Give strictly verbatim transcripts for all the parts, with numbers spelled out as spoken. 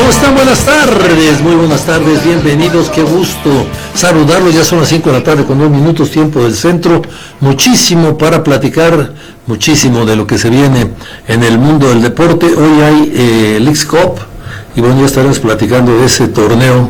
¿Cómo están? Buenas tardes, muy buenas tardes, bienvenidos, qué gusto saludarlos. Ya son las cinco de la tarde con dos minutos, tiempo del centro. Muchísimo para platicar, muchísimo de lo que se viene en el mundo del deporte. Hoy hay eh, Leagues Cup y bueno, ya estaremos platicando de ese torneo,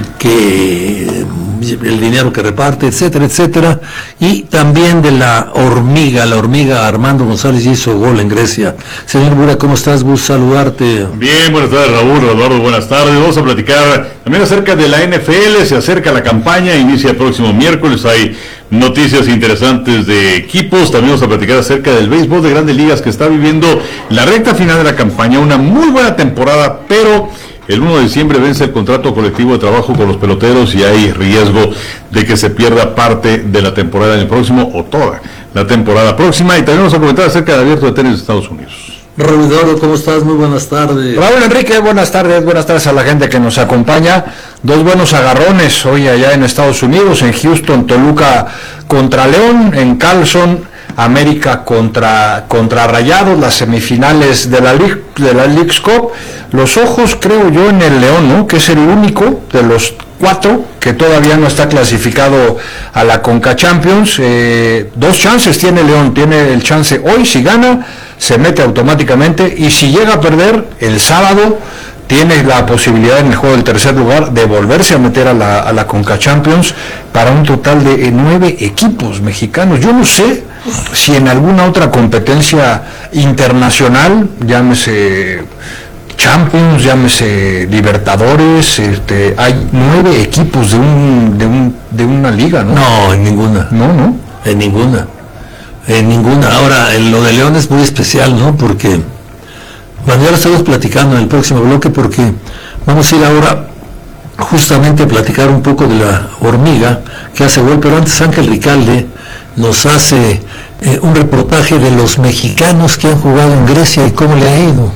que el dinero que reparte, etcétera, etcétera, y también de la hormiga, la hormiga Armando González hizo gol en Grecia. Señor Bura, ¿cómo estás? Gusto saludarte. Bien, buenas tardes, Raúl, Eduardo, buenas tardes. Vamos a platicar también acerca de la N F L, se acerca la campaña, inicia el próximo miércoles, hay noticias interesantes de equipos, también vamos a platicar acerca del béisbol de Grandes Ligas que está viviendo la recta final de la campaña, una muy buena temporada, pero el primero de diciembre vence el contrato colectivo de trabajo con los peloteros y hay riesgo de que se pierda parte de la temporada en el próximo o toda la temporada próxima. Y también vamos a comentar acerca del abierto de tenis de Estados Unidos. Raúl Eduardo, ¿cómo estás? Muy buenas tardes. Raúl Enrique, buenas tardes, buenas tardes a la gente que nos acompaña. Dos buenos agarrones hoy allá en Estados Unidos, en Houston, Toluca contra León, en Carlson, América contra, contra Rayados, las semifinales de la, League, de la Leagues Cup. Los ojos, creo yo, en el León, ¿no? Que es el único de los cuatro que todavía no está clasificado a la Conca Champions. Eh, dos chances tiene León, tiene el chance hoy, si gana, se mete automáticamente, y si llega a perder el sábado, tiene la posibilidad en el juego del tercer lugar de volverse a meter a la, a la Conca Champions para un total de nueve equipos mexicanos. Yo no sé si en alguna otra competencia internacional, llámese Champions, llámese Libertadores, este, hay nueve equipos de un, de un de una liga, ¿no? No, en ninguna. No, no. En ninguna. En ninguna. Ahora, en lo de León es muy especial, ¿no? Porque, bueno, ya lo estamos platicando en el próximo bloque, porque vamos a ir ahora justamente a platicar un poco de la hormiga que hace gol, pero antes Ángel Ricalde nos hace eh, un reportaje de los mexicanos que han jugado en Grecia y cómo le ha ido.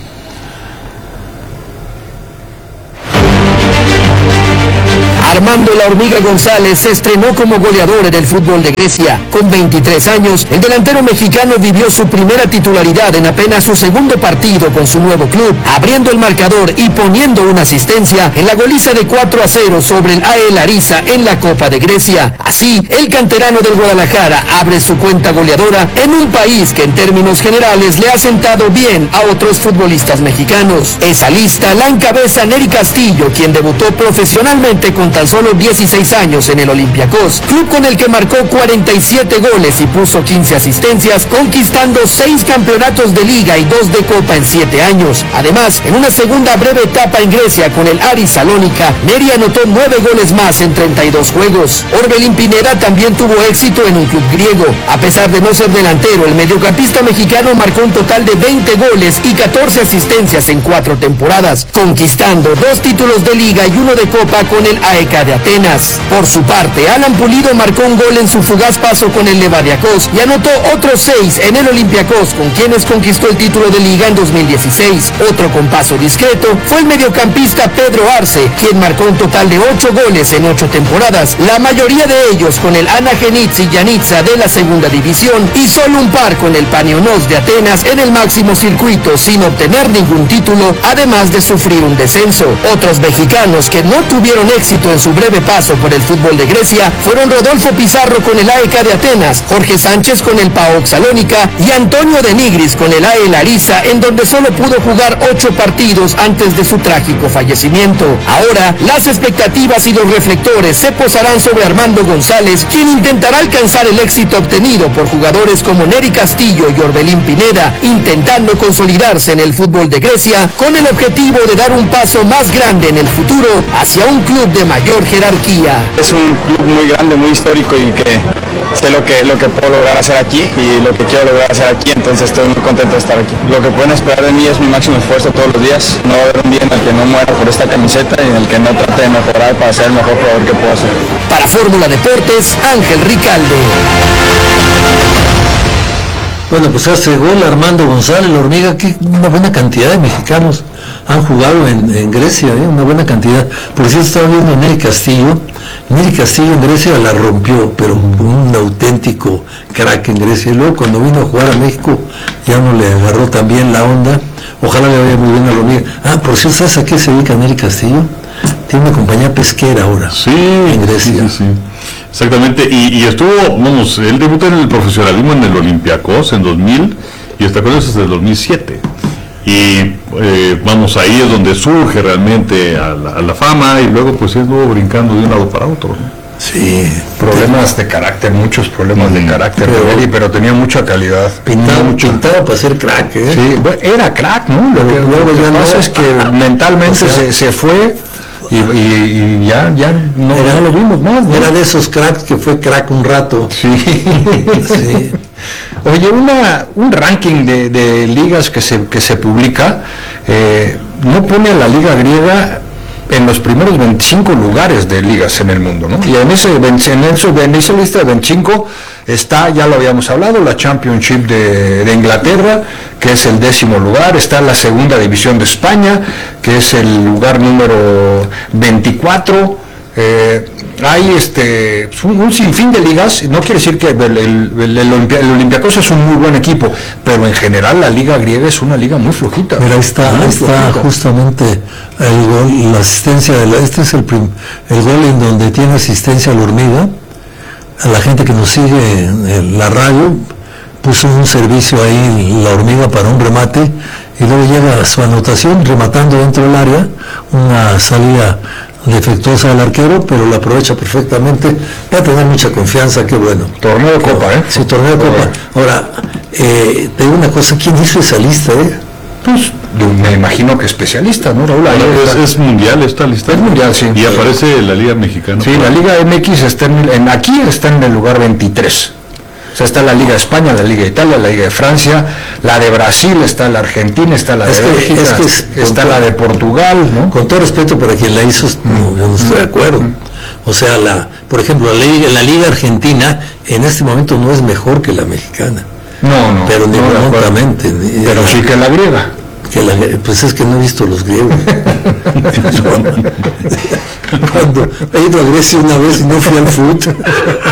Armando La Hormiga González se estrenó como goleador en el fútbol de Grecia. Con veintitrés años, el delantero mexicano vivió su primera titularidad en apenas su segundo partido con su nuevo club, abriendo el marcador y poniendo una asistencia en la goliza de cuatro a cero sobre el A E Larissa en la Copa de Grecia. Así, el canterano del Guadalajara abre su cuenta goleadora en un país que en términos generales le ha sentado bien a otros futbolistas mexicanos. Esa lista la encabeza Nery Castillo, quien debutó profesionalmente con tan solo dieciséis años en el Olympiacos, club con el que marcó cuarenta y siete goles y puso quince asistencias, conquistando seis campeonatos de liga y dos de copa en siete años. Además, en una segunda breve etapa en Grecia con el Aris Salónica, Nery anotó nueve goles más en treinta y dos juegos. Orbelín Pineda también tuvo éxito en un club griego. A pesar de no ser delantero, el mediocampista mexicano marcó un total de veinte goles y catorce asistencias en cuatro temporadas, conquistando dos títulos de liga y uno de copa con el A E K de Atenas. Por su parte, Alan Pulido marcó un gol en su fugaz paso con el Levadiakos y anotó otros seis en el Olympiacos, con quienes conquistó el título de liga en dos mil dieciséis. Otro con paso discreto fue el mediocampista Pedro Arce, quien marcó un total de ocho goles en ocho temporadas, la mayoría de ellos con el Anagenitsi Yanitsa de la segunda división y solo un par con el Paniónios de Atenas en el máximo circuito, sin obtener ningún título, además de sufrir un descenso. Otros mexicanos que no tuvieron éxito en su breve paso por el fútbol de Grecia fueron Rodolfo Pizarro con el A E K de Atenas, Jorge Sánchez con el PAOK Salónica y Antonio de Nigris con el A E Larissa, en donde solo pudo jugar ocho partidos antes de su trágico fallecimiento. Ahora, las expectativas y los reflectores se posarán sobre Armando González, quien intentará alcanzar el éxito obtenido por jugadores como Nery Castillo y Orbelín Pineda, intentando consolidarse en el fútbol de Grecia con el objetivo de dar un paso más grande en el futuro hacia un club de mayor jerarquía. Es un club muy grande, muy histórico y que sé lo que, lo que puedo lograr hacer aquí y lo que quiero lograr hacer aquí, entonces estoy muy contento de estar aquí. Lo que pueden esperar de mí es mi máximo esfuerzo todos los días. No va a haber un día en el que no muera por esta camiseta y en el que no trate de mejorar para ser el mejor jugador que puedo ser. Para Fórmula Deportes, Ángel Ricalde. Bueno, pues hace gol Armando González, la hormiga, que una buena cantidad de mexicanos han jugado en, en Grecia, ¿eh? Una buena cantidad. Por cierto, estaba viendo a Neri Castillo. Neri Castillo en Grecia la rompió, pero un auténtico crack en Grecia. Y luego cuando vino a jugar a México ya no le agarró tan bien la onda. Ojalá le vaya muy bien a la hormiga. Ah, por cierto, ¿sabes a qué se dedica Neri Castillo? Tiene una compañía pesquera ahora. Sí, en Grecia. Sí, sí, sí. Exactamente. Y, y estuvo, vamos, él debutó en el profesionalismo en el Olympiacos en dos mil y está con ellos desde el dos mil siete. Y eh, vamos, ahí es donde surge realmente a la, a la fama y luego pues él estuvo brincando de un lado para otro, ¿no? Sí, problemas de carácter, muchos problemas mm, de carácter, pero, Eli, pero tenía mucha calidad. Pintaba, mucho. Pintaba para ser crack, ¿eh? Sí, bueno, era crack, ¿no? Lo que, luego ya no pasa es que ah, mentalmente o sea, se, se fue y, y, y ya, ya no, era, no lo vimos más, ¿no? Era de esos cracks que fue crack un rato. Sí. Sí. Oye, una, un ranking de, de ligas que se, que se publica eh, no pone a la liga griega en los primeros veinticinco lugares de ligas en el mundo, ¿no? Y en, ese, en, eso, en esa lista de veinticinco está, ya lo habíamos hablado, la Championship de, de Inglaterra, que es el décimo lugar, está la segunda división de España, que es el lugar número veinticuatro, eh, hay este un, un sinfín de ligas. No quiere decir que el, el, el, el, Olimpia, el Olympiacos es un muy buen equipo, pero en general la liga griega es una liga muy flojita. Mira, ahí está, ahí está justamente el gol, la asistencia de la, este es el, prim, el gol en donde tiene asistencia la hormiga. A la gente que nos sigue en la radio puso un servicio ahí la hormiga para un remate y luego llega a su anotación rematando dentro del área, una salida defectuosa del arquero, pero la aprovecha perfectamente. Va a tener mucha confianza, qué bueno. Torneo de Copa, ¿eh? Sí, torneo de Copa. Ahora, eh, te digo una cosa, ¿quién hizo esa lista, eh? Pues me imagino que especialista, ¿no, Raúl? Es, es mundial esta lista. Es mundial, sí. Y aparece la Liga Mexicana. Sí, la Liga M X está en, en, aquí está en el lugar veintitrés. O sea, está la Liga de España, la Liga de Italia, la Liga de Francia, la de Brasil, está la Argentina, está la de es que, Bélgica, es que es, está la de Portugal, ¿no? Con todo respeto para quien la hizo, no, yo no estoy de acuerdo. O sea, la, por ejemplo, la Liga, la Liga Argentina en este momento no es mejor que la mexicana. No, no. Pero ni remotamente. No, pero sí que la griega. Que la, pues es que no he visto los griegos. Cuando he ido a Grecia una vez y no fui al fútbol.